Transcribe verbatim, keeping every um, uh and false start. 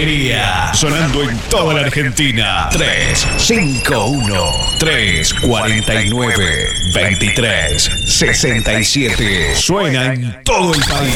alegría. Sonando en toda la Argentina. tres cinco uno, tres cuatro nueve, dos tres seis siete. Suena en todo el país.